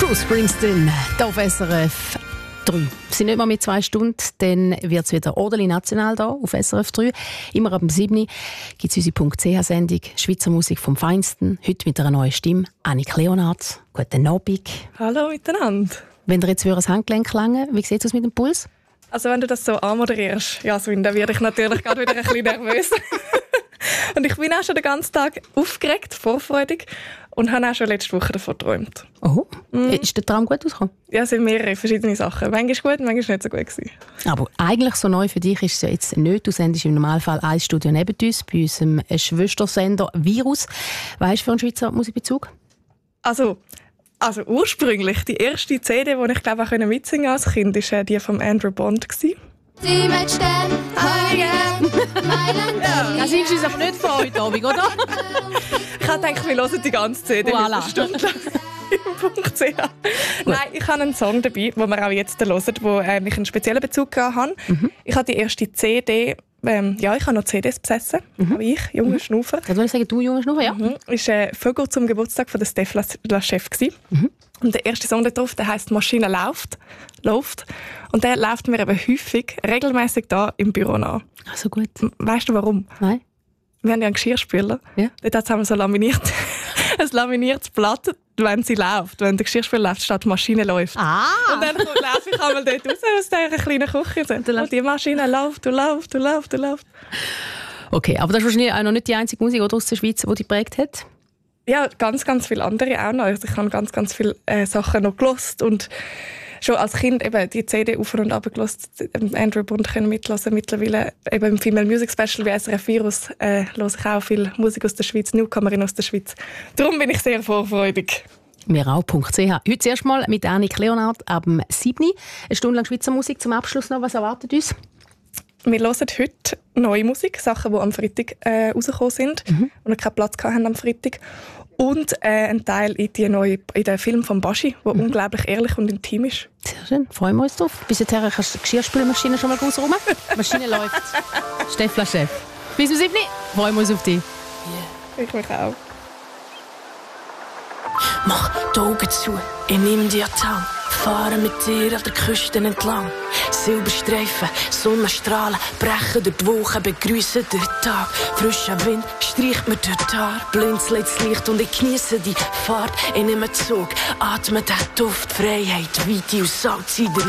Bruce Springsteen, hier auf SRF 3. Es sind nicht mehr mit 2 Stunden, dann wird es wieder ordentlich national hier auf SRF 3. Immer ab dem 7. gibt es unsere .ch-Sendung «Schweizer Musik vom Feinsten». Heute mit einer neuen Stimme, Annik Leonhardt. Guten Abend. Hallo miteinander. Wenn dir jetzt ein Handgelenk lange, wie sieht es aus mit dem Puls? Also wenn du das so anmoderierst, Jasmin, dann werde ich natürlich gerade wieder ein bisschen nervös. Und ich bin auch schon den ganzen Tag aufgeregt, vorfreudig und habe auch schon letzte Woche davon geträumt. Oh, ist der Traum gut ausgekommen? Ja, es sind mehrere verschiedene Sachen. Manchmal gut, manchmal nicht so gut gewesen. Aber eigentlich so neu für dich ist es ja jetzt nicht. Du sendest im Normalfall ein Studio neben uns, bei unserem Schwestersender Virus. Was hast du für einen Schweizer Musikbezug? Also ursprünglich, die erste CD, die ich glaube auch mitsingen konnte als Kind, war die von Andrew Bond. Sie mit Stern, Das singst du uns aber nicht von heute Abend, oder? Ich habe gedacht, wir hören die ganze CD Voilà. eine Stunde lang im .ch. Nein, ich habe einen Song dabei, den wir auch jetzt hören, wo ich einen speziellen Bezug hatte. Ich habe die erste CD, ich habe noch CDs besessen, aber ich, junger Schnaufer. Das würde ich sagen, du junger Schnurr, ja? Ist Vögel zum Geburtstag von der Steph Lachef gsi. Und der erste Song da drauf, der heisst «Maschine läuft». Und der läuft mir eben häufig, regelmäßig da im Büro nach. Also gut. Weißt du warum? Nein? Wir haben ja einen Geschirrspüler. Ja. Dort haben wir so laminiert, ein laminiertes Blatt, wenn sie läuft. Wenn der Geschirrspüler läuft, statt die Maschine läuft. Ah! Und dann laufe ich einmal dort raus aus dieser kleinen Küche. Und die Maschine läuft und läuft und läuft und läuft. Okay, aber das ist wahrscheinlich auch noch nicht die einzige Musik aus der Schweiz, die dich geprägt hat? Ja, ganz, ganz viele andere auch noch. Also ich habe ganz, ganz viele Sachen noch gehört und schon als Kind eben die CD auf und ab gehört. Andrew Bond können mithören. Mittlerweile eben im Female Music Special wie SRF Virus höre ich auch viel Musik aus der Schweiz, Newcomerin aus der Schweiz. Darum bin ich sehr vorfreudig. Wir auch.ch. Heute zuerst mal mit Annik Leonhardt ab dem 7. Eine Stunde lang Schweizer Musik zum Abschluss noch. Was erwartet uns? Wir hören heute neue Musik, Sachen, die am Freitag rausgekommen sind und keinen Platz hatten am Freitag. Und ein Teil in den Film von Baschi, der unglaublich ehrlich und intim ist. Sehr schön, freuen wir uns drauf. Bis jetzt kannst du die Geschirrspülmaschine schon mal rausräumen. Die Maschine läuft. Steph Lachef. Bis zum 7. Freuen wir uns auf dich. Ich mich auch. Mach die Augen zu, ich nehme dir Tang. Fahre mit dir an der Küste entlang. Silberstreifen, Sonnenstrahlen brechen durch die Wochen, begrüßen den Tag. Frischer Wind streicht mir durch die Haare. Blinzelt das Licht und ich genieße die Fahrt. Ich nehme Zug, atme den Duft, Freiheit, Weite und Salz in der